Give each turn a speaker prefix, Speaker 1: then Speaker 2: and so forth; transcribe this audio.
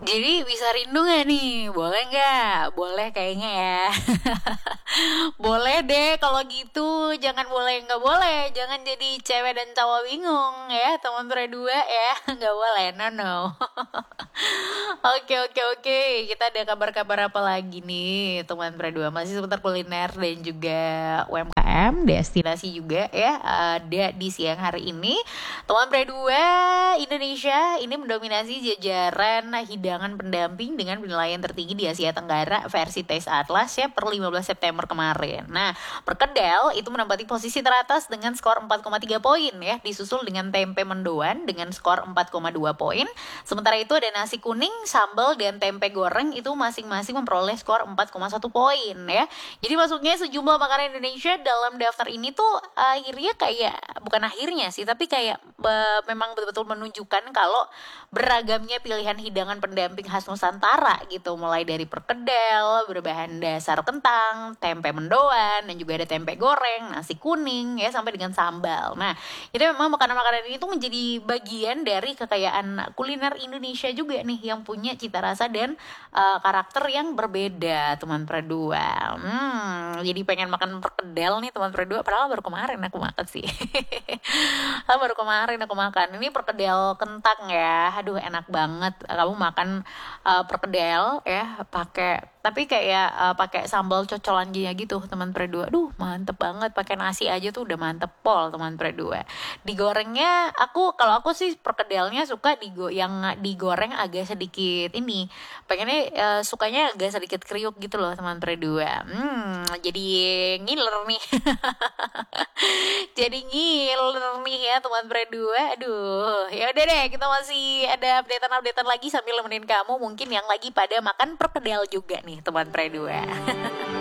Speaker 1: Jadi bisa rindu gak nih? Boleh nggak? Boleh kayaknya ya. Boleh deh kalau gitu. Jangan boleh nggak boleh. Jangan jadi cewek dan cowok bingung ya. Teman berdua ya. Nggak boleh. No no. Oke oke oke. Kita ada kabar-kabar apa lagi nih teman berdua? Masih seputar kuliner dan juga UMKM, destinasi juga ya. Ada di siang hari ini. Teman berdua Indonesia ini mendominasi jajaran hidangan pendamping dengan penilaian tertinggi di Asia Tenggara versi Taste Atlas ya per 15 September kemarin. Nah, perkedel itu menempati posisi teratas dengan skor 4,3 poin ya, disusul dengan tempe mendoan dengan skor 4,2 poin. Sementara itu ada nasi kuning, sambal dan tempe goreng itu masing-masing memperoleh skor 4,1 poin ya. Jadi masuknya sejumlah makanan Indonesia dalam daftar ini tuh akhirnya kayak bukan akhirnya sih, tapi kayak memang betul-betul menunjukkan kalau beragamnya pilihan hidangan pendamping khas Nusantara gitu, mulai dari perkedel berbahan dasar kentang, tempe mendoan, dan juga ada tempe goreng, nasi kuning ya sampai dengan sambal. Nah, itu memang makanan-makanan ini tuh menjadi bagian dari kekayaan kuliner Indonesia juga nih yang punya cita rasa dan karakter yang berbeda, teman berdua. Jadi pengen makan perkedel nih teman berdua, padahal baru kemarin aku makan sih. Baru kemarin aku makan. Ini perkedel kentang ya. Aduh enak banget. Kamu makan perkedel ya pakai tapi kayak pakai sambal cocolan gitu teman berdua. Aduh mantep banget, pakai nasi aja tuh udah mantep pol teman berdua. Digorengnya kalau aku sih perkedelnya suka yang digoreng agak sedikit ini. Pengennya sukanya agak sedikit kriuk gitu loh teman berdua. Jadi ngiler nih. Jadi ngiler nih ya teman berdua. Aduh, ya udah deh, kita masih ada updatean lagi sambil nemenin kamu mungkin yang lagi pada makan perkedel juga nih teman berdua.